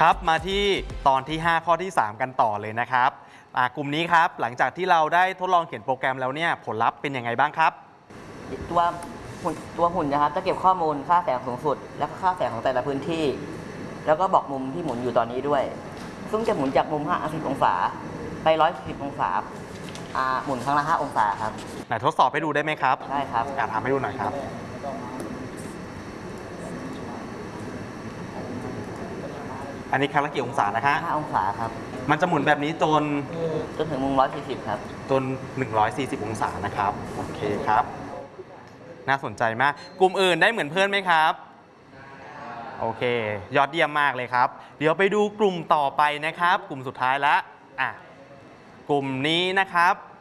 ครับมาที่ตอนที่ 5 ข้อที่ 3 กันต่อเลยนะครับกลุ่มนี้ครับหลังจากที่เราได้ทดลองเขียนโปรแกรมแล้วเนี่ยผลลัพธ์เป็นยังไงบ้างครับตัวหุ่นนะครับจะเก็บข้อมูลค่าแสงสูงสุดและค่าแสงของแต่ละพื้นที่แล้วก็บอกมุมที่หมุนอยู่ตอนนี้ด้วยซึ่งจะหมุนจากมุม50องศาไป140องศาหมุนครั้งละ5องศาครับไหนทดสอบให้ดูได้ไหมครับได้ครับทำให้ดูหน่อยครับอันนี้ครั้งละกี่องศานะฮะ 5องศาครับมันจะหมุนแบบนี้จนถึงมุม140ครับจน140องศานะครับโอเคครับน่าสนใจมากกลุ่มอื่นได้เหมือนเพื่อนไหมครับโอเคยอดเยี่ยมมากเลยครับเดี๋ยวไปดูกลุ่มต่อไปนะครับกลุ่มสุดท้ายแล้วกลุ่มนี้นะครับ